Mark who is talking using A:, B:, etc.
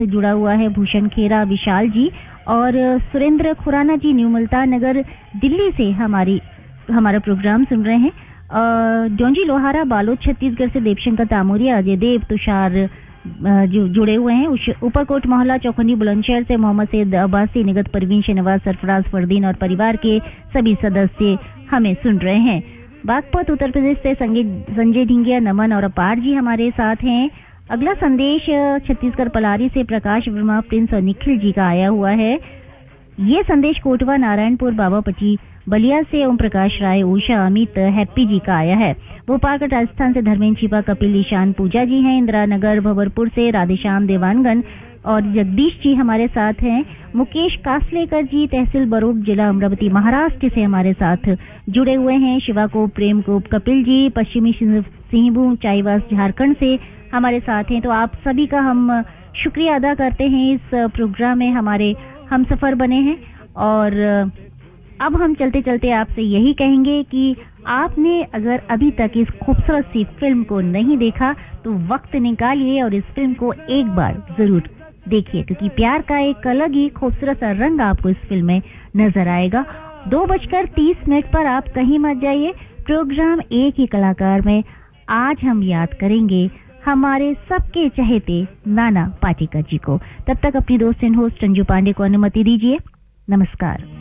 A: से जुड़ा हुआ है भूषण खेरा विशाल जी और सुरेंद्र खुराना जी न्यू मुल्तान नगर दिल्ली से हमारा प्रोग्राम सुन रहे हैं। डोंजी लोहारा बालोद छत्तीसगढ़ से देवशंकर तामोरिया अजय देव तुषार जो जुड़े हुए हैं। ऊपरकोट मोहल्ला चौखंडी बुलंदशहर से मोहम्मद सैयद अब्बासी निगत परवीन शहनवाज सरफराज फरदीन और परिवार के सभी सदस्य हमें सुन रहे हैं। बागपत उत्तर प्रदेश से संजय ढिंगिया नमन और अपार जी हमारे साथ हैं। अगला संदेश छत्तीसगढ़ पलारी से प्रकाश वर्मा प्रिंस और निखिल जी का आया हुआ है। ये संदेश कोटवा नारायणपुर बाबापट्टी बलिया से ओम प्रकाश राय उषा अमित हैप्पी जी का आया है। भोपालगढ़ राजस्थान से धर्मेंद्र छिपा कपिल ईशान पूजा जी हैं। इंदिरा नगर भवरपुर से राधेश्याम देवानगन और जगदीश जी हमारे साथ हैं। मुकेश कासलेकर जी तहसील बरूड जिला अमरावती महाराष्ट्र से हमारे साथ जुड़े हुए हैं। शिवा को प्रेम को कपिल जी पश्चिमी सिंहभूम चाईवास झारखंड से हमारे साथ हैं। तो आप सभी का हम शुक्रिया अदा करते हैं, इस प्रोग्राम में हमारे हम सफर बने हैं। और अब हम चलते चलते आपसे यही कहेंगे कि आपने अगर अभी तक इस खूबसूरत सी फिल्म को नहीं देखा तो वक्त निकालिए और इस फिल्म को एक बार जरूर देखिए, क्योंकि प्यार का एक अलग ही खूबसूरत सा रंग आपको इस फिल्म में नजर आएगा। 2:30 पर आप कहीं मत जाइए। प्रोग्राम एक ही कलाकार में आज हम याद करेंगे हमारे सबके चहेते नाना पाटेकर जी को। तब तक अपनी दोस्त एंड होस्ट अंजू पांडे को अनुमति दीजिए। नमस्कार।